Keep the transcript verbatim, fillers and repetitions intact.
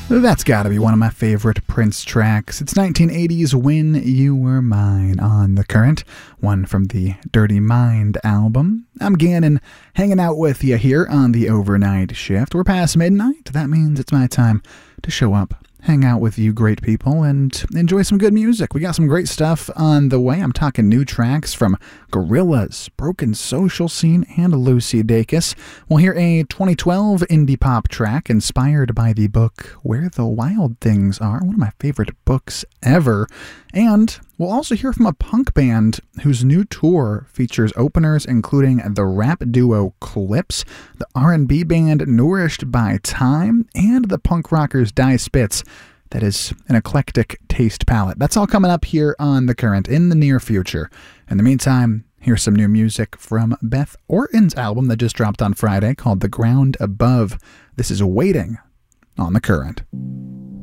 That's gotta be one of my favorite Prince tracks. It's nineteen eighties When You Were Mine on The Current, one from the Dirty Mind album. I'm Gannon, hanging out with you here on the overnight shift. We're past midnight. That means it's my time to show up, hang out with you great people, and enjoy some good music. We got some great stuff on the way. I'm talking new tracks from Gorillaz, Broken Social Scene, and Lucy Dacus. We'll hear a twenty twelve indie pop track inspired by the book Where the Wild Things Are, one of my favorite books ever. And we'll also hear from a punk band whose new tour features openers including the rap duo Clips, the R and B band Nourished by Time, and the punk rockers Die Spitz. That is an eclectic taste palette. That's all coming up here on The Current in the near future. In the meantime, here's some new music from Beth Orton's album that just dropped on Friday called The Ground Above. This is Waiting on The Current.